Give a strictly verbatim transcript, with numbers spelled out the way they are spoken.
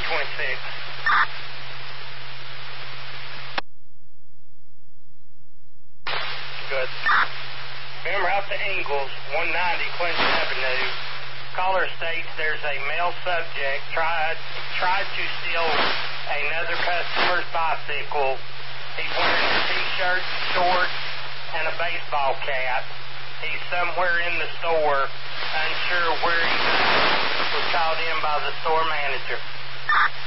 twenty-six. Good. Remember out to Ingalls, one ninety Clinton Avenue. Caller states there's a male subject tried tried to steal another customer's bicycle. He's wearing a t-shirt, shorts, and a baseball cap. He's somewhere in the store, unsure where he's at. Was called in by the store manager.